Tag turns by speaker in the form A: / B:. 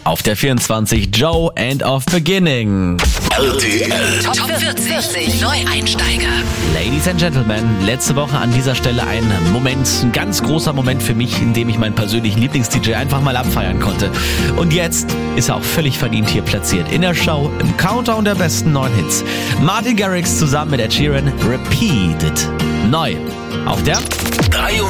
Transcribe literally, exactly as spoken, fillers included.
A: Auf der vierundzwanzig Joe, End of Beginning.
B: R T L
C: Top vierzig Neueinsteiger.
A: Ladies and Gentlemen, letzte Woche an dieser Stelle ein Moment, ein ganz großer Moment für mich, in dem ich meinen persönlichen Lieblings-D J einfach mal abfeiern konnte. Und jetzt ist er auch völlig verdient hier platziert in der Show im Countdown der besten neuen Hits. Martin Garrix zusammen mit Ed Sheeran, Repeated. Neu. Auf der